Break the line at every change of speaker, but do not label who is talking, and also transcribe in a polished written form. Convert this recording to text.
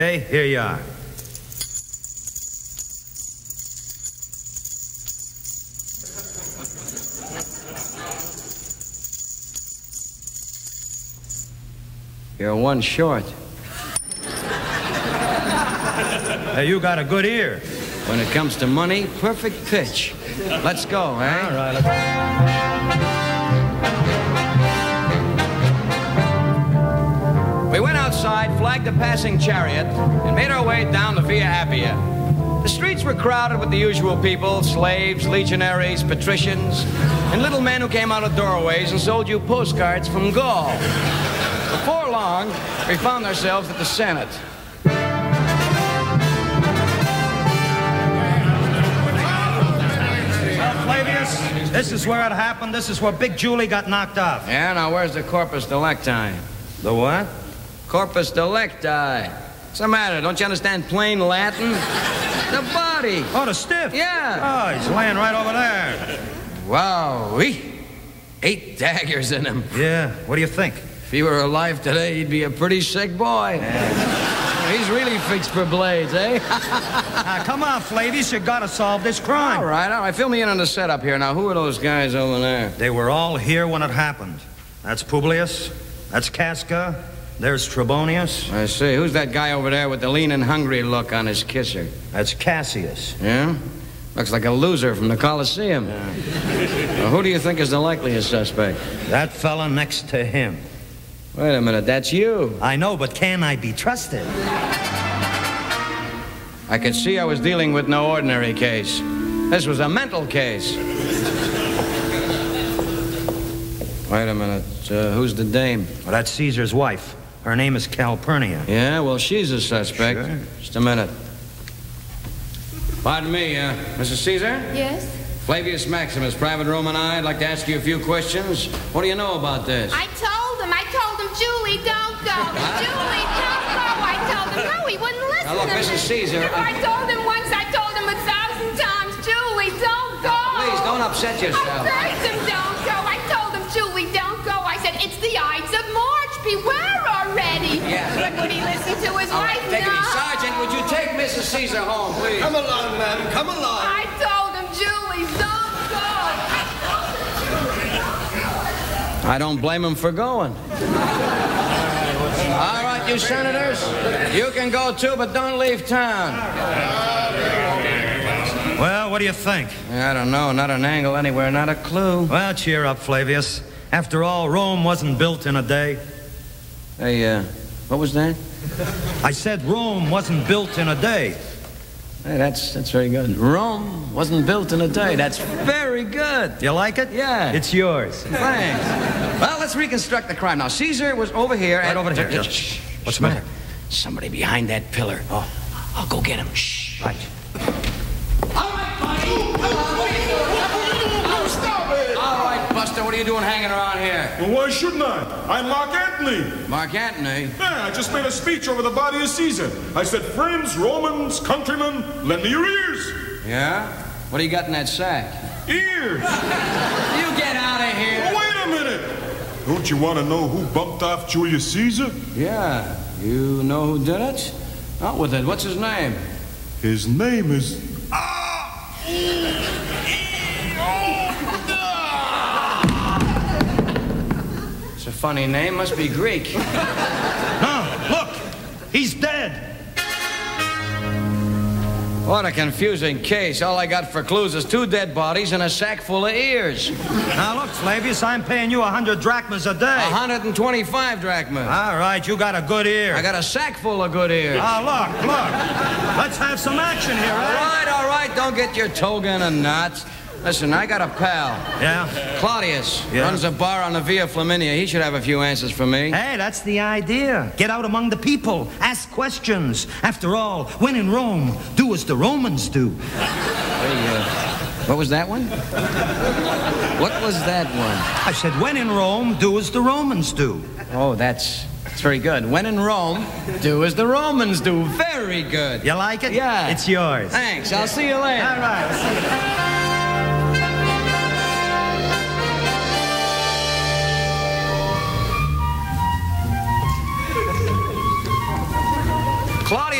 Okay, here you are.
You're one short.
Hey, you got a good ear.
When it comes to money, perfect pitch. Let's go, eh?
All right, let's...
We went outside, flagged a passing chariot, and made our way down the Via Appia. The streets were crowded with the usual people, slaves, legionaries, patricians, and little men who came out of doorways and sold you postcards from Gaul. Before long, we found ourselves at the Senate.
Flavius, this is where it happened. This is where Big Julie got knocked off.
Yeah, now where's the corpus delicti?
The what?
Corpus delicti. What's the matter? Don't you understand plain Latin? The body.
Oh, the stiff?
Yeah.
Oh, he's laying right over there.
Wow. 8 daggers in him.
Yeah, what do you think?
If he were alive today, he'd be a pretty sick boy. Yeah. He's really fixed for blades, eh?
Come on, Flavius, you gotta solve this crime.
All right. Fill me in on the setup here. Now, who are those guys over there?
They were all here when it happened. That's Publius. That's Casca. There's Trebonius.
I see. Who's that guy over there with the lean and hungry look on his kisser?
That's Cassius.
Yeah? Looks like a loser from the Colosseum.
Yeah.
Well, who do you think is the likeliest suspect?
That fella next to him.
Wait a minute, that's you.
I know, but can I be trusted?
I could see I was dealing with no ordinary case. This was a mental case. Wait a minute, who's the dame?
Well, that's Caesar's wife. Her name is Calpurnia.
Yeah, well, she's a suspect.
Sure.
Just a minute. Pardon me, Mrs. Caesar?
Yes?
Flavius Maximus, Private Roman I. I'd like to ask you a few questions. What do you know about this?
I told him, Julie, don't go. Julie, don't go. I told him, no, he wouldn't listen
Now, look,
to me.
Mrs. Caesar,
If I told him once, I told him 1,000 times, Julie, don't go.
Please, don't upset yourself.
I begged him, don't go. I told him, Julie, don't go. I said, it's the Ides of March. Beware already.
Yeah.
But would he listen to his
All right,
wife?
take it
No.
easy. Sergeant, would you take Mrs. Caesar home, please?
Come along, ma'am. Come along.
I told him, Julie, don't go.
I don't blame him for going. All right, you senators, you can go too, but don't leave town.
Well, what do you think?
I don't know, not an angle anywhere, not a clue.
Well, cheer up, Flavius. After all, Rome wasn't built in a day.
Hey, what was that?
I said Rome wasn't built in a day.
Hey, that's very good. Rome wasn't built in a day. That's very good.
You like it?
Yeah.
It's yours.
Thanks. Well, let's reconstruct the crime. Now, Caesar was over here.
Right over here.
Shh.
What's the matter?
Somebody behind that pillar. Oh, I'll go get him. Shh.
Right.
All right, Buster, what are you doing hanging around here?
Well, why shouldn't I? I'm Mark Antony.
Mark Antony?
Yeah, I just made a speech over the body of Caesar. I said, friends, Romans, countrymen, lend me your ears.
Yeah? What do you got in that sack?
Ears.
You get out of here.
Wait a minute. Don't you want to know who bumped off Julius Caesar?
Yeah. You know who did it? Out with it. What's his name?
His name is...
It's a funny name. Must be Greek.
No, look! He's dead!
What a confusing case. All I got for clues is 2 dead bodies and a sack full of ears.
Now, look, Flavius, I'm paying you 100 drachmas a day.
125 drachmas.
All right, you got a good ear.
I got a sack full of good ears.
Look. Let's have some action here, eh?
All right. Don't get your toga in a knot. Listen, I got a pal.
Yeah?
Claudius.
Yeah?
Runs a bar on the Via Flaminia. He should have a few answers for me.
Hey, that's the idea. Get out among the people. Ask questions. After all, when in Rome, do as the Romans do.
Hey, what was that one? What was that one?
I said, when in Rome, do as the Romans do.
Oh, that's very good. When in Rome, do as the Romans do. Very good.
You like it?
Yeah.
It's yours.
Thanks. I'll see you later.
All right.
Claudia